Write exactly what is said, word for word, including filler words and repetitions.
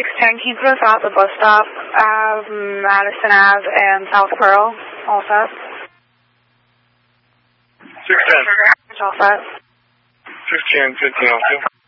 six ten, can you put us out the bus stop, uh, Madison Ave and South Pearl, all set? six ten. It's all set. fifteen, fifteen, oh two.